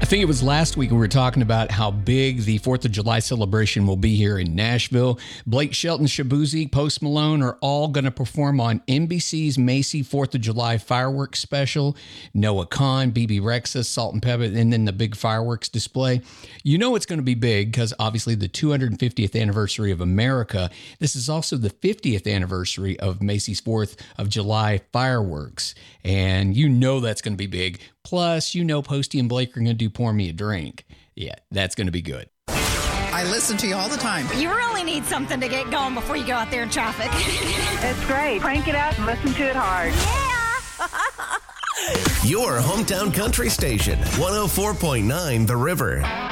think it was last week we were talking about how big the 4th of July celebration will be here in Nashville. Blake Shelton, Shaboozey, Post Malone are all going to perform on NBC's Macy 4th of July fireworks special. Noah Kahan, BB Rexa, Salt and Pepper, and then the big fireworks display. You know it's going to be big because obviously the 250th anniversary of America. This is also the 50th anniversary of Macy's 4th of July fireworks. And you know that's going to be big. Plus, you know Posty and Blake are going to do Pour Me a Drink. Yeah, that's going to be good. I listen to you all the time. You really need something to get going before you go out there in traffic. It's great. Crank it up and listen to it hard. Yeah! Your hometown country station, 104.9 The River.